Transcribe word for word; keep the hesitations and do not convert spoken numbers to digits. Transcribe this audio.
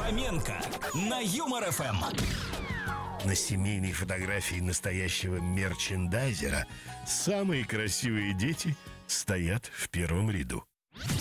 Фоменко на Юмор ФМ. На семейной фотографии настоящего мерчендайзера самые красивые дети стоят в первом ряду.